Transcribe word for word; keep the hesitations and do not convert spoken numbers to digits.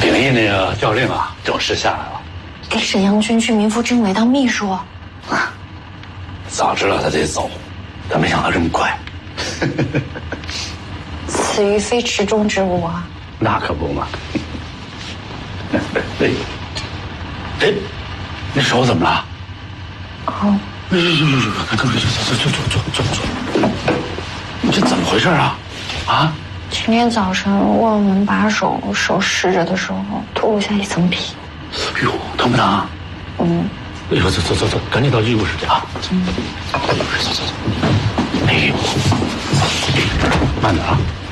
领役那个教令啊，正式下来了， 给沈阳军区民夫政委当秘书。 啊，早知道他得走，但没想到这么快。 此鱼非池中之物啊！ 那可不嘛。哎哎，你手怎么了？ 哦， 哎呦呦呦呦！快快快，坐坐坐坐坐坐！你这怎么回事啊？啊？ 今天早晨握门把手，手湿着的时候脱落下一层皮。 哎呦，疼不疼？ 嗯。 哎呦，走走走走，赶紧到医务室去啊！嗯，走走走。哎呦，慢点啊！